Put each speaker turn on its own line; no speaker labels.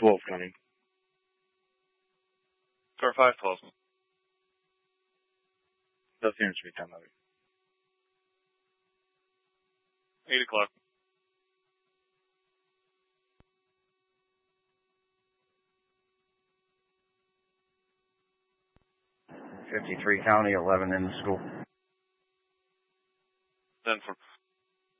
12 County.
Car 512.
That's the answer time of it.
8 o'clock.
'53 County, 11 in the school.
10 for